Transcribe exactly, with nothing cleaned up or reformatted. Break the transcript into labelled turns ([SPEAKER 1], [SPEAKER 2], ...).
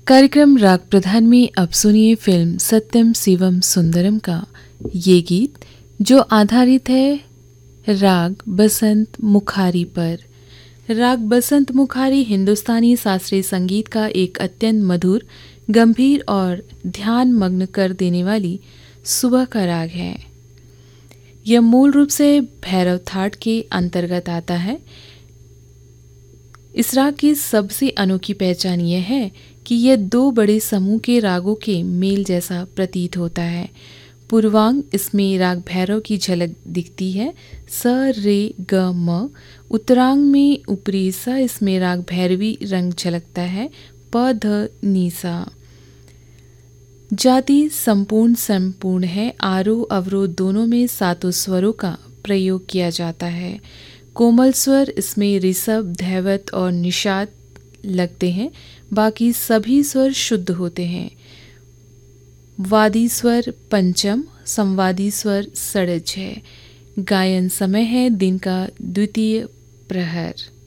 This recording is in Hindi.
[SPEAKER 1] कार्यक्रम राग प्रधान में अब सुनिए फिल्म सत्यम शिवम सुंदरम का ये गीत जो आधारित है राग बसंत मुखारी पर। राग बसंत मुखारी हिंदुस्तानी शास्त्रीय संगीत का एक अत्यंत मधुर, गंभीर और ध्यान मग्न कर देने वाली सुबह का राग है। यह मूल रूप से भैरव थाट के अंतर्गत आता है। इस राग की सबसे अनोखी पहचान यह है कि यह दो बड़े समूह के रागों के मेल जैसा प्रतीत होता है। पूर्वांग इसमें राग भैरव की झलक दिखती है, स रे ग म। उत्तरांग में ऊपरी हिस्सा इसमें राग भैरवी रंग झलकता है, प ध नी सा। जाति संपूर्ण संपूर्ण है, आरोह अवरोह दोनों में सातों स्वरों का प्रयोग किया जाता है। कोमल स्वर इसमें ऋषभ, धैवत और निषाद लगते हैं, बाकी सभी स्वर शुद्ध होते हैं। वादी स्वर पंचम, संवादी स्वर षड्ज है। गायन समय है दिन का द्वितीय प्रहर।